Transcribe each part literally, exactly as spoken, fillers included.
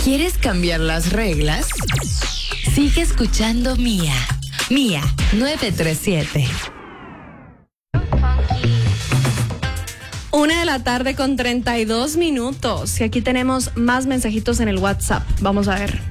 ¿Quieres cambiar las reglas? Sigue escuchando Mía. Mía nueve tres siete. Una de la tarde con treinta y dos minutos. Y aquí tenemos más mensajitos en el WhatsApp. Vamos a ver.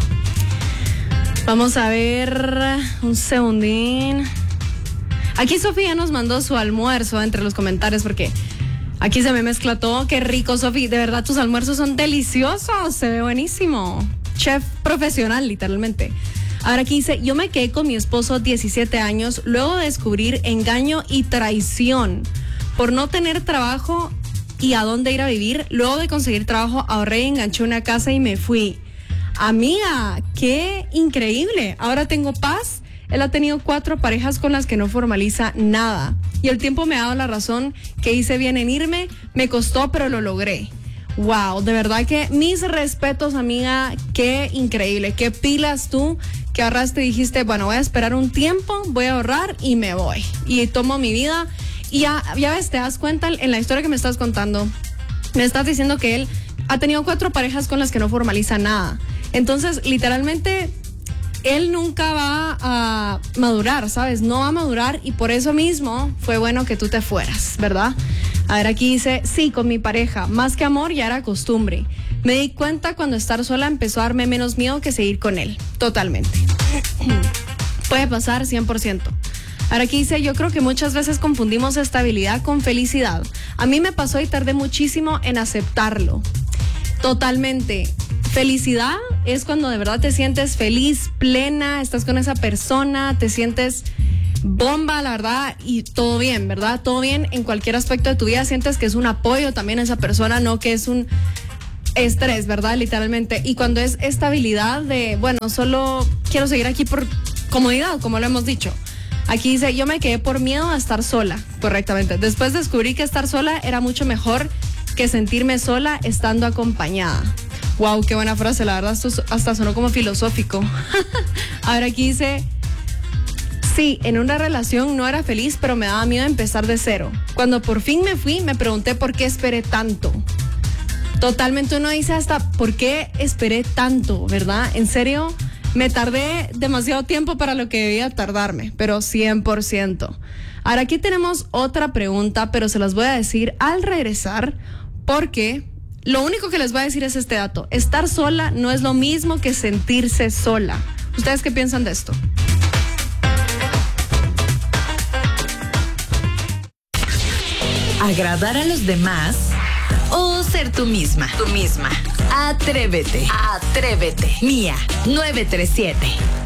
Vamos a ver. Un segundín. Aquí Sofía nos mandó su almuerzo entre los comentarios porque aquí se me mezcla todo. Qué rico, Sofía. De verdad, tus almuerzos son deliciosos. Se ve buenísimo. Chef profesional, literalmente. Ahora aquí dice, yo me quedé con mi esposo diecisiete años luego de descubrir engaño y traición. Por no tener trabajo y a dónde ir a vivir, luego de conseguir trabajo ahorré y enganché una casa y me fui. Amiga, qué increíble. Ahora tengo paz. Él ha tenido cuatro parejas con las que no formaliza nada. Y el tiempo me ha dado la razón que hice bien en irme. Me costó, pero lo logré. Wow, de verdad que mis respetos, amiga. Qué increíble. Qué pilas tú que ahorraste y dijiste, bueno, voy a esperar un tiempo, voy a ahorrar y me voy. Y tomo mi vida. Y ya, ya ves, te das cuenta en la historia que me estás contando. Me estás diciendo que él ha tenido cuatro parejas con las que no formaliza nada. Entonces, literalmente, él nunca va a madurar, ¿sabes? No va a madurar y por eso mismo fue bueno que tú te fueras, ¿verdad? A ver, aquí dice, sí, con mi pareja, más que amor ya era costumbre. Me di cuenta cuando estar sola empezó a darme menos miedo que seguir con él, totalmente. Puede pasar cien por ciento. Ahora aquí dice, yo creo que muchas veces confundimos estabilidad con felicidad. A mí me pasó y tardé muchísimo en aceptarlo. Totalmente. Felicidad es cuando de verdad te sientes feliz, plena, estás con esa persona, te sientes bomba, la verdad, y todo bien, ¿verdad? Todo bien en cualquier aspecto de tu vida, sientes que es un apoyo también a esa persona, no que es un estrés, ¿verdad? Literalmente. Y cuando es estabilidad de, bueno, solo quiero seguir aquí por comodidad, como lo hemos dicho. Aquí dice, yo me quedé por miedo a estar sola, correctamente. Después descubrí que estar sola era mucho mejor que sentirme sola estando acompañada. Wow, qué buena frase, la verdad, esto hasta sonó como filosófico. Ahora aquí dice, sí, en una relación no era feliz, pero me daba miedo empezar de cero. Cuando por fin me fui, me pregunté por qué esperé tanto. Totalmente uno dice hasta, ¿por qué esperé tanto, verdad? En serio, me tardé demasiado tiempo para lo que debía tardarme, pero cien por ciento. Ahora aquí tenemos otra pregunta, pero se las voy a decir al regresar, porque lo único que les voy a decir es este dato. Estar sola no es lo mismo que sentirse sola. ¿Ustedes qué piensan de esto? ¿Agradar a los demás o ser tú misma? Tú misma. Atrévete. Atrévete. Mía nueve tres siete.